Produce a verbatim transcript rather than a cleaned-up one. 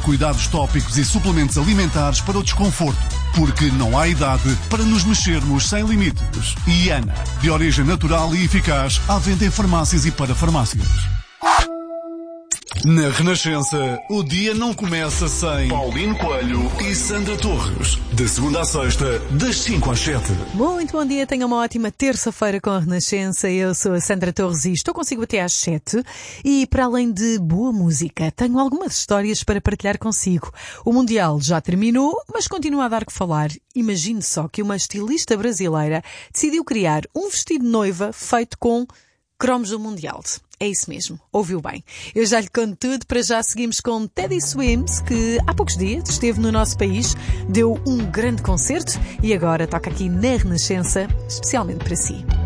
cuidados tópicos e suplementos alimentares para o desconforto. Porque não há idade para nos mexermos sem limites. Iana, de origem natural e eficaz, à venda em farmácias e para farmácias. Na Renascença, o dia não começa sem Paulino Coelho e Sandra Torres. De segunda à sexta, das cinco às sete. Muito bom dia, tenha uma ótima terça-feira com a Renascença. Eu sou a Sandra Torres e estou consigo até às sete. E para além de boa música, tenho algumas histórias para partilhar consigo. O Mundial já terminou, mas continua a dar que falar. Imagine só que uma estilista brasileira decidiu criar um vestido de noiva feito com cromos do Mundial. É isso mesmo, ouviu bem. Eu já lhe conto tudo, para já seguimos com Teddy Swims, que há poucos dias esteve no nosso país, deu um grande concerto e agora toca aqui na Renascença, especialmente para si.